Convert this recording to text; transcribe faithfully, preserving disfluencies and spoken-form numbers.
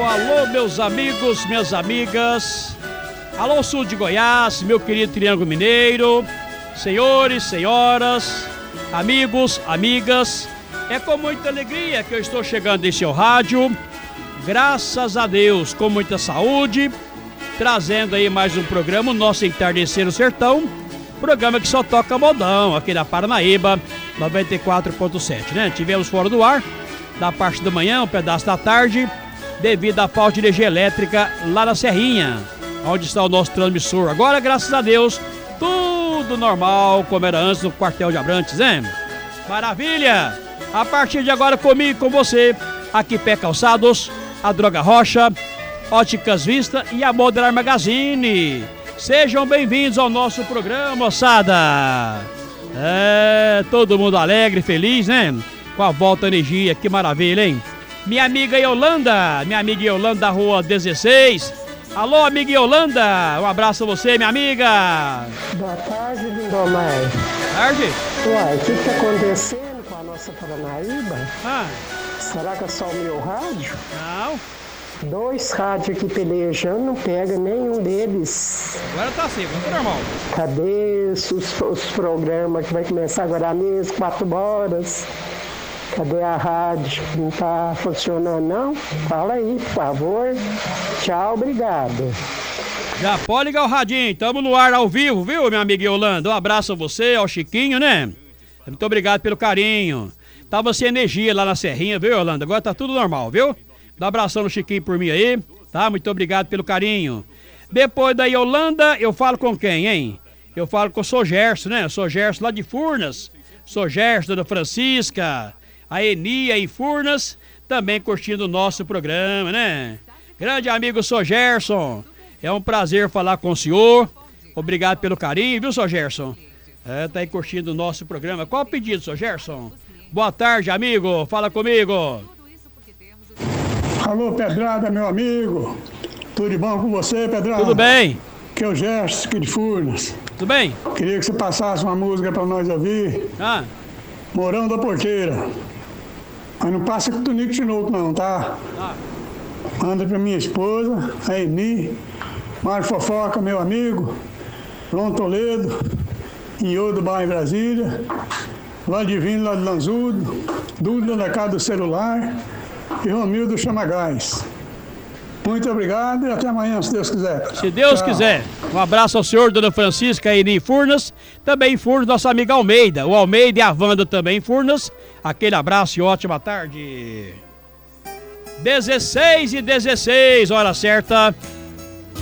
alô, meus amigos, minhas amigas. Alô, sul de Goiás, meu querido Triângulo Mineiro. Senhores, senhoras, amigos, amigas. É com muita alegria que eu estou chegando em seu rádio. Graças a Deus, com muita saúde. Trazendo aí mais um programa, o nosso Entardecer no Sertão. Programa que só toca modão aqui na Paranaíba, noventa e quatro ponto sete, né? Tivemos fora do ar, da parte da manhã, um pedaço da tarde, devido à falta de energia elétrica lá na Serrinha, onde está o nosso transmissor. Agora, graças a Deus, tudo normal, como era antes no quartel de Abrantes, hein? Maravilha! A partir de agora, comigo, com você, aqui Pé Calçados, a Droga Rocha, Óticas Vista e a Moderar Magazine. Sejam bem-vindos ao nosso programa, moçada. É, todo mundo alegre, feliz, né? Com a volta à energia, que maravilha, hein? Minha amiga Yolanda, minha amiga Yolanda da rua dezesseis. Alô, amiga Yolanda, um abraço a você, minha amiga. Boa tarde, Lindomar. Boa tarde. Uai, o que está acontecendo com a nossa Paranaíba? Ah. Será que é só o meu rádio? Não. Dois rádios aqui pelejando, não pega nenhum deles. Agora tá assim, agora tá normal. Cadê os, os programas que vai começar agora mesmo, quatro horas? Cadê a rádio? Não tá funcionando, não? Fala aí, por favor. Tchau, obrigado. Já pode ligar o radinho, tamo no ar ao vivo, viu, minha amiga Yolanda? Um abraço a você, ao Chiquinho, né? Muito obrigado pelo carinho. Tava sem energia lá na Serrinha, viu, Yolanda? Agora tá tudo normal, viu? Dá um abração no Chiquinho por mim aí, tá? Muito obrigado pelo carinho. Depois da Yolanda, eu falo com quem, hein? Eu falo com o Sou Gerson, né? Eu sou Gerson lá de Furnas. Sou Gerson, Dona Francisca, a Eni em Furnas, também curtindo o nosso programa, né? Grande amigo Sou Gerson, é um prazer falar com o senhor. Obrigado pelo carinho, viu, Sou Gerson? É, tá aí curtindo o nosso programa. Qual o pedido, Sou Gerson? Boa tarde, amigo. Fala comigo. Alô, Pedrada, meu amigo. Tudo bom com você, Pedrada? Tudo bem. Que é o Gerson, aqui de Furnas. Tudo bem? Queria que você passasse uma música pra nós ouvir. Ah. Morão da Porteira. Mas não passa com o Tonico Tinoco, não, tá? Ah. Manda pra minha esposa, a Eni, Mário Fofoca, meu amigo, João Toledo, Inhô do Bairro em Brasília, lá Divino, lá de Lanzudo, Dúvida da Casa do Celular e Romildo Chamagás. Muito obrigado e até amanhã, se Deus quiser. Se Deus Tchau. quiser. Um abraço ao senhor, Dona Francisca, aí em Furnas. Também em Furnas, nossa amiga Almeida. O Almeida e a Wanda também em Furnas. Aquele abraço e ótima tarde. dezesseis e dezesseis, hora certa.